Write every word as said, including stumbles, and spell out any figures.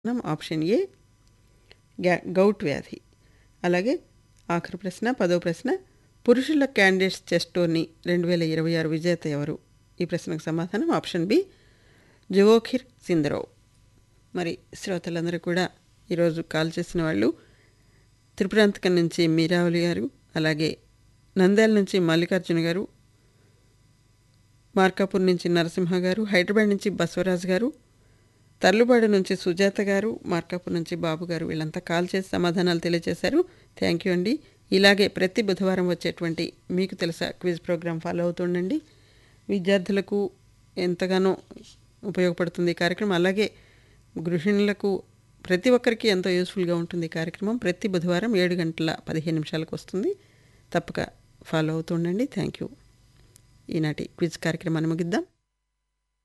Option A గ్యా govt వ్యాధి. అలాగే ఆఖరి ప్రశ్న పదో ప్రశ్న పురుషుల క్యాండిడేట్స్ చెస్ టోర్నీ రెండు వేల ఇరవై ఆరు విజేత ఎవరు? ఈ ప్రశ్నకు సమాధానం ఆప్షన్ బి జువోఖిర్ సిందరోవ్. మరి శ్రోతలందరూ కూడా ఈరోజు కాల్ చేసిన వాళ్ళు త్రిపురాంతకం నుంచి మీరావళి గారు, అలాగే నంద్యాల నుంచి మల్లికార్జున గారు, మార్కాపూర్ నుంచి నరసింహ గారు, హైదరాబాద్ నుంచి బసవరాజు గారు, తర్లుబాడు నుంచి సుజాత గారు, మార్కాపూర్ నుంచి బాబు గారు, వీళ్ళంతా కాల్ చేసి సమాధానాలు తెలియజేశారు. థ్యాంక్ యూ అండి. ఇలాగే ప్రతి బుధవారం వచ్చేటువంటి మీకు తెలుసా క్విజ్ ప్రోగ్రాం ఫాలో అవుతుండండి. విద్యార్థులకు ఎంతగానో ఉపయోగపడుతుంది ఈ కార్యక్రమం. అలాగే గృహిణులకు ప్రతి ఒక్కరికి ఎంతో యూస్ఫుల్గా ఉంటుంది ఈ కార్యక్రమం. ప్రతి బుధవారం ఏడు గంటల పదిహేను నిమిషాలకు వస్తుంది. తప్పక ఫాలో అవుతుండండి. Thank you. ఈనాటి క్విజ్ కార్యక్రమాన్ని ముగిద్దాం.